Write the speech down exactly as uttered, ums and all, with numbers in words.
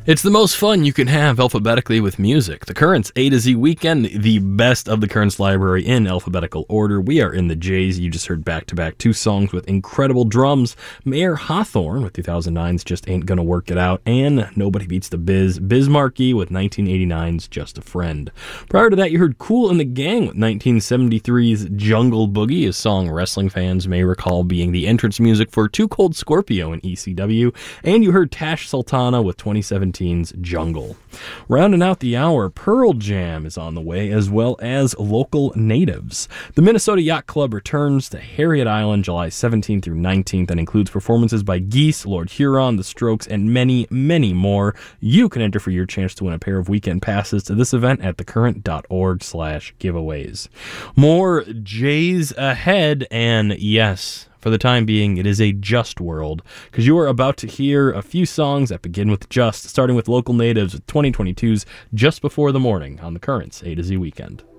It's the most fun you can have alphabetically with music. The Currents A to Z Weekend, the best of the Currents library in alphabetical order. We are in the J's. You just heard back-to-back two songs with incredible drums. Mayor Hawthorne with two thousand nine's Just Ain't Gonna Work It Out, and Nobody Beats the Biz, Biz Markie with nineteen eighty-nine's Just a Friend. Prior to that, you heard Kool and the Gang with nineteen seventy-three's Jungle Boogie, a song wrestling fans may recall being the entrance music for Too Cold Scorpio in E C W, and you heard Tash Sultana with twenty seventeen's Jungle. Rounding out the hour, Pearl Jam is on the way, as well as local natives. The Minnesota Yacht Club returns to Harriet Island July seventeenth through nineteenth and includes performances by Geese, Lord Huron, The Strokes, and many, many more. You can enter for your chance to win a pair of weekend passes to this event at thecurrent.org slash giveaways. More J's ahead, and yes, for the time being, it is a Just world, because you are about to hear a few songs that begin with Just, starting with local natives with twenty twenty-two's Just Before the Morning on the Currents A to Z Weekend.